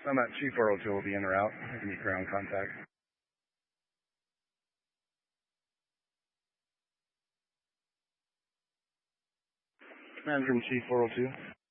I'm at Chief 402, will be en route. I can meet ground contact. Commander in Chief 402.